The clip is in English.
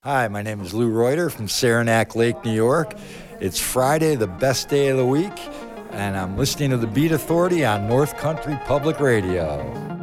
Hi, my name is Lou Reuter from Saranac Lake, New York. It's Friday, the best day of the week, and I'm listening to the Beat Authority on North Country Public Radio.